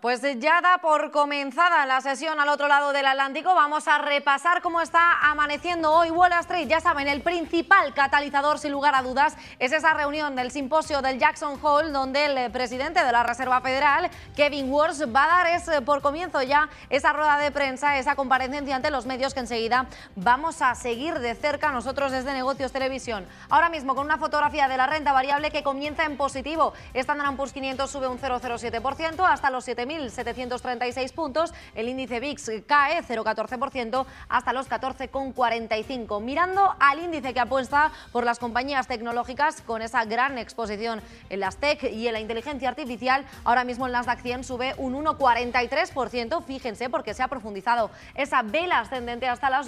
Pues ya da por comenzada la sesión al otro lado del Atlántico. Vamos a repasar cómo está amaneciendo hoy Wall Street. Ya saben, el principal catalizador, sin lugar a dudas, es esa reunión del simposio del Jackson Hole, donde el presidente de la Reserva Federal, Kevin Warsh, va a dar por comienzo ya esa rueda de prensa, esa comparecencia ante los medios que enseguida vamos a seguir de cerca nosotros desde Negocios Televisión. Ahora mismo con una fotografía de la renta variable que comienza en positivo. Standard & Poor's 500 sube un 0,07% hasta los 7.736 puntos. El índice VIX cae 0,14% hasta los 14,45. Mirando al índice que apuesta por las compañías tecnológicas con esa gran exposición en las tech y en la inteligencia artificial, ahora mismo el Nasdaq 100 sube un 1,43%. Fíjense, porque se ha profundizado esa vela ascendente hasta los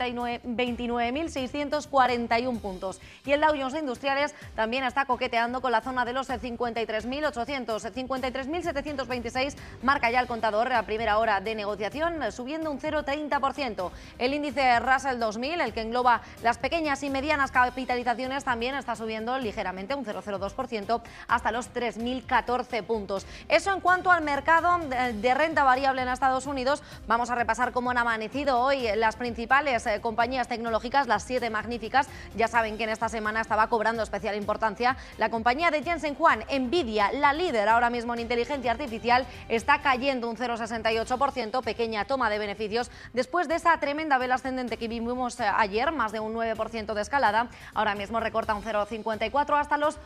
29.641 puntos. Y el Dow Jones de Industriales también está coqueteando con la zona de los 53.800, 53.726 marca ya el contador a primera hora de negociación, subiendo un 0,30%. El índice Russell 2000, el que engloba las pequeñas y medianas capitalizaciones, también está subiendo ligeramente un 0,02% hasta los 3.014 puntos. Eso en cuanto al mercado de renta variable en Estados Unidos. Vamos a repasar cómo han amanecido hoy las principales compañías tecnológicas, las 7 magníficas. Ya saben que en esta semana estaba cobrando especial importancia la compañía de Jensen Huang, Nvidia, la líder ahora mismo en inteligencia artificial, está cayendo un 0,68%, pequeña toma de beneficios después de esa tremenda vela ascendente que vimos ayer, más de un 9% de escalada. Ahora mismo recorta un 0,54 hasta los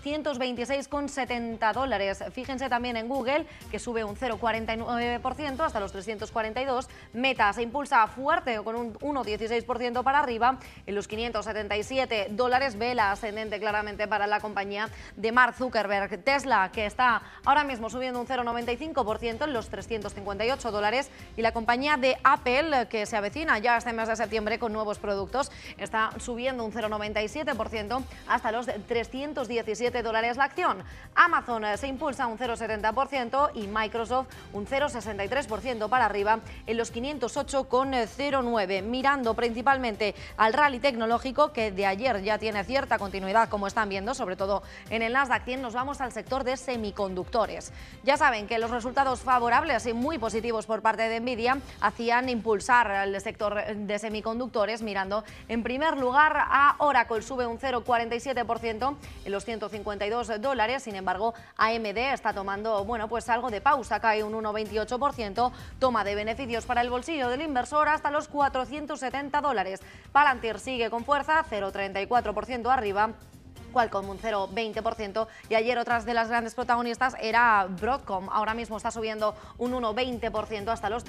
226,70 dólares. Fíjense también en Google, que sube un 0,49% hasta los 342. Meta se impulsa fuerte con un 1,16% para arriba en los 577 dólares, vela ascendente claramente para la compañía de Mark Zuckerberg. Tesla, que está ahora mismo subiendo un 0,95% en los 358 dólares, y la compañía de Apple, que se avecina ya este mes de septiembre con nuevos productos, está subiendo un 0,97% hasta los 317 dólares la acción. Amazon se impulsa un 0,70% y Microsoft un 0,63% para arriba en los 508,09. Mirando principalmente al rally tecnológico, que de ayer ya tiene cierta continuidad, como están viendo, sobre todo en el Nasdaq 100, nos vamos al sector de semiconductores. Ya saben que los resultados favorables y muy positivos por parte de Nvidia hacían impulsar el sector de semiconductores, mirando en primer lugar a Oracle, sube un 0,47% en los 152 dólares. Sin embargo, AMD está tomando, pues algo de pausa, cae un 1,28%, toma de beneficios para el bolsillo del inversor hasta los 470 dólares. Palantir sigue con fuerza, 0,34% arriba, Qualcomm un 0,20%, y ayer otras de las grandes protagonistas era Broadcom, ahora mismo está subiendo un 1,20% hasta los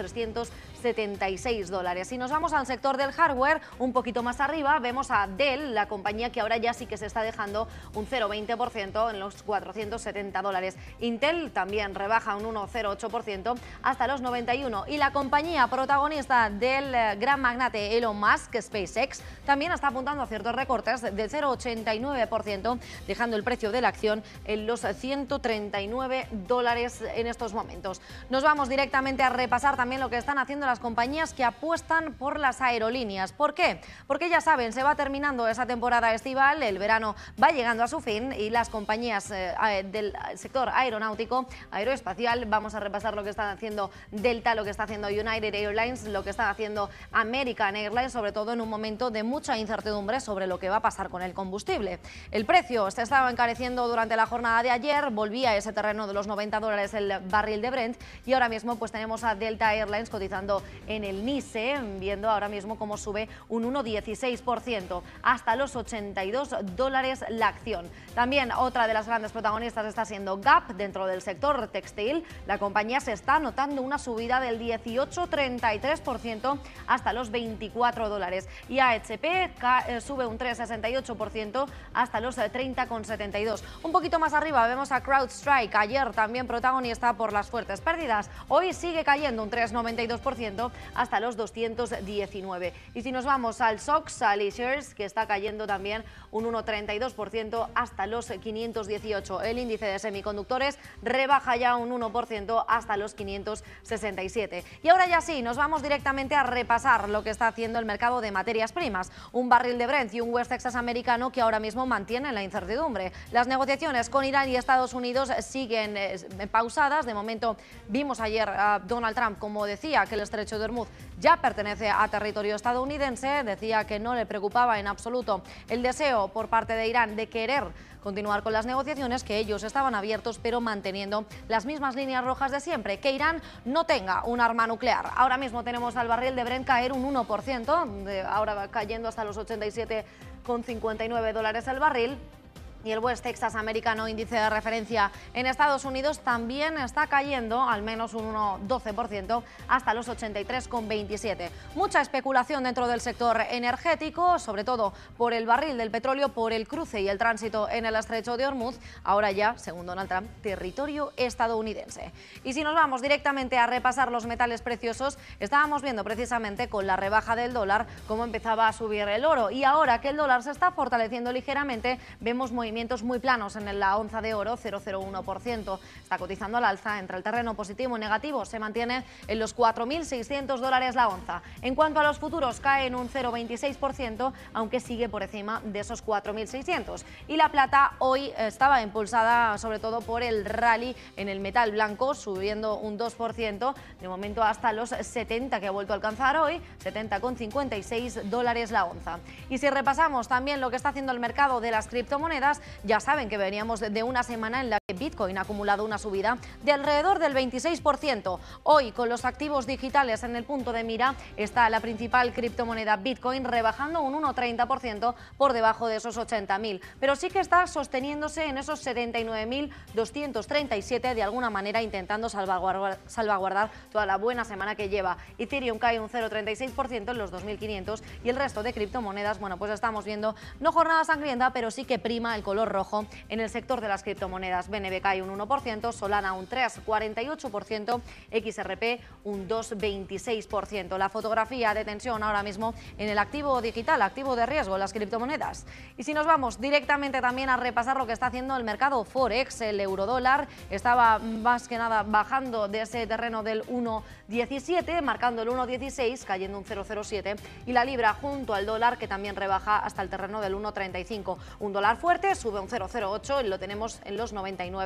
376 dólares. Si nos vamos al sector del hardware, un poquito más arriba, vemos a Dell, la compañía que ahora ya sí que se está dejando un 0,20% en los 470 dólares. Intel también rebaja un 1,08% hasta los 91, y la compañía protagonista del gran magnate Elon Musk, SpaceX, también está apuntando a ciertos recortes del 0,89%, dejando el precio de la acción en los 139 dólares en estos momentos. Nos vamos directamente a repasar también lo que están haciendo las compañías que apuestan por las aerolíneas. ¿Por qué? Porque ya saben, se va terminando esa temporada estival, el verano va llegando a su fin, y las compañías del sector aeronáutico, aeroespacial, vamos a repasar lo que están haciendo Delta, lo que está haciendo United Airlines, lo que está haciendo American Airlines, sobre todo en un momento de mucha incertidumbre sobre lo que va a pasar con el combustible. El precio se estaba encareciendo durante la jornada de ayer, volvía a ese terreno de los 90 dólares el barril de Brent, y ahora mismo pues tenemos a Delta Airlines cotizando en el NYSE, viendo ahora mismo cómo sube un 1,16% hasta los 82 dólares la acción. También otra de las grandes protagonistas está siendo Gap, dentro del sector textil. La compañía se está notando una subida del 18,33% hasta los 24 dólares, y AHP sube un 3,68% hasta los 30,72. Un poquito más arriba vemos a CrowdStrike, ayer también protagonista por las fuertes pérdidas. Hoy sigue cayendo un 3,92% hasta los 219. Y si nos vamos al SOX, al iShares, que está cayendo también un 1,32% hasta los 518. El índice de semiconductores rebaja ya un 1% hasta los 567. Y ahora ya sí, nos vamos directamente a repasar lo que está haciendo el mercado de materias primas. Un barril de Brent y un West Texas americano que ahora mismo mantiene mantienen la incertidumbre. Las negociaciones con Irán y Estados Unidos siguen pausadas. De momento vimos ayer a Donald Trump, como decía, que el estrecho de Hormuz ya pertenece a territorio estadounidense. Decía que no le preocupaba en absoluto el deseo por parte de Irán de querer continuar con las negociaciones, que ellos estaban abiertos pero manteniendo las mismas líneas rojas de siempre, que Irán no tenga un arma nuclear. Ahora mismo tenemos al barril de Brent caer un 1%, ahora va cayendo hasta los 87,59 dólares el barril. Y el West Texas americano, índice de referencia en Estados Unidos, también está cayendo al menos un 1,12% hasta los 83,27. Mucha especulación dentro del sector energético, sobre todo por el barril del petróleo, por el cruce y el tránsito en el estrecho de Hormuz, ahora ya, según Donald Trump, territorio estadounidense. Y si nos vamos directamente a repasar los metales preciosos, estábamos viendo precisamente con la rebaja del dólar cómo empezaba a subir el oro. Y ahora que el dólar se está fortaleciendo ligeramente, vemos movimientos muy planos en la onza de oro, 0,01%. Está cotizando al alza entre el terreno positivo y negativo. Se mantiene en los 4.600 dólares la onza. En cuanto a los futuros, cae en un 0,26%, aunque sigue por encima de esos 4.600. Y la plata hoy estaba impulsada sobre todo por el rally en el metal blanco, subiendo un 2%, de momento hasta los 70 que ha vuelto a alcanzar hoy, 70,56 dólares la onza. Y si repasamos también lo que está haciendo el mercado de las criptomonedas, ya saben que veníamos de una semana en la que Bitcoin ha acumulado una subida de alrededor del 26%. Hoy, con los activos digitales en el punto de mira, está la principal criptomoneda Bitcoin rebajando un 1,30% por debajo de esos 80.000. Pero sí que está sosteniéndose en esos 79.237, de alguna manera intentando salvaguardar toda la buena semana que lleva. Ethereum cae un 0,36% en los 2.500 y el resto de criptomonedas, bueno, pues estamos viendo no jornada sangrienta, pero sí que prima el color rojo en el sector de las criptomonedas. BNB cae un 1%, Solana un 3,48%, XRP un 2,26%. La fotografía de tensión ahora mismo en el activo digital, activo de riesgo, las criptomonedas. Y si nos vamos directamente también a repasar lo que está haciendo el mercado Forex, el eurodólar estaba más que nada bajando de ese terreno del 1,17, marcando el 1,16, cayendo un 0,07, y la libra junto al dólar, que también rebaja hasta el terreno del 1,35. Un dólar fuerte, sube un 0,08 y lo tenemos en los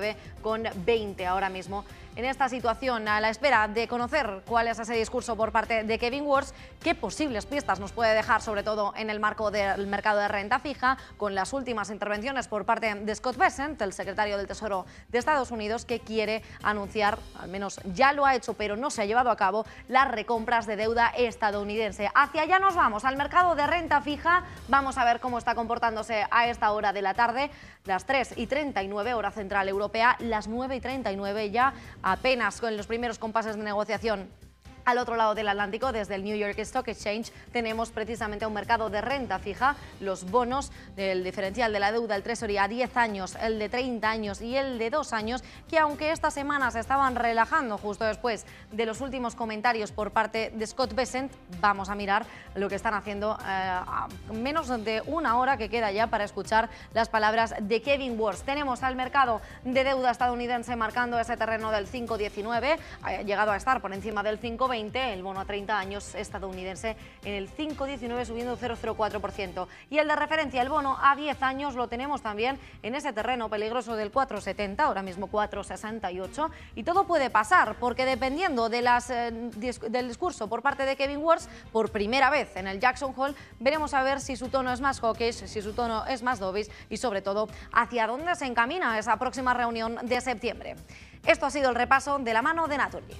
99,20 ahora mismo. En esta situación, a la espera de conocer cuál es ese discurso por parte de Kevin Warsh, qué posibles pistas nos puede dejar, sobre todo en el marco del mercado de renta fija, con las últimas intervenciones por parte de Scott Bessent, el secretario del Tesoro de Estados Unidos, que quiere anunciar, al menos ya lo ha hecho, pero no se ha llevado a cabo, las recompras de deuda estadounidense. Hacia allá nos vamos, al mercado de renta fija. Vamos a ver cómo está comportándose a esta hora de la tarde, las 3:39 hora central europea, las 9:39 ya apenas con los primeros compases de negociación. Al otro lado del Atlántico, desde el New York Stock Exchange, tenemos precisamente un mercado de renta fija, los bonos del diferencial de la deuda, el Treasury a 10 años, el de 30 años y el de 2 años, que aunque esta semana se estaban relajando justo después de los últimos comentarios por parte de Scott Bessent, vamos a mirar lo que están haciendo a menos de una hora que queda ya para escuchar las palabras de Kevin Warsh. Tenemos al mercado de deuda estadounidense marcando ese terreno del 5,19, ha llegado a estar por encima del 5,20, el bono a 30 años estadounidense en el 5,19 subiendo 0,04%. Y el de referencia, el bono a 10 años, lo tenemos también en ese terreno peligroso del 4,70, ahora mismo 4,68. Y todo puede pasar, porque dependiendo de del discurso por parte de Kevin Warsh, por primera vez en el Jackson Hole, veremos a ver si su tono es más hawkish, si su tono es más dovish y sobre todo hacia dónde se encamina esa próxima reunión de septiembre. Esto ha sido el repaso de la mano de Naturgy.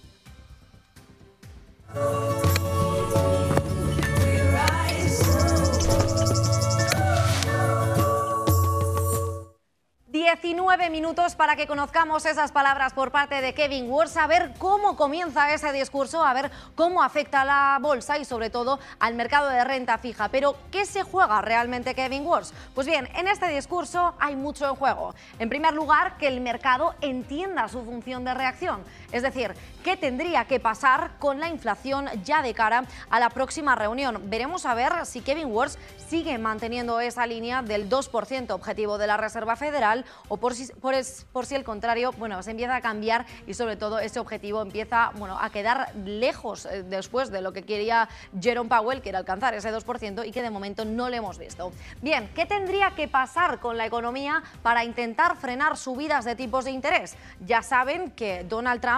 19 minutos para que conozcamos esas palabras por parte de Kevin Warsh, a ver cómo comienza ese discurso, a ver cómo afecta a la bolsa y sobre todo al mercado de renta fija. Pero, ¿qué se juega realmente Kevin Warsh? Pues bien, en este discurso hay mucho en juego. En primer lugar, que el mercado entienda su función de reacción. Es decir, ¿qué tendría que pasar con la inflación ya de cara a la próxima reunión? Veremos a ver si Kevin Warsh sigue manteniendo esa línea del 2% objetivo de la Reserva Federal o por si el contrario, bueno, se empieza a cambiar y sobre todo ese objetivo empieza, bueno, a quedar lejos después de lo que quería Jerome Powell, que era alcanzar ese 2% y que de momento no lo hemos visto. Bien, ¿qué tendría que pasar con la economía para intentar frenar subidas de tipos de interés? Ya saben que Donald Trump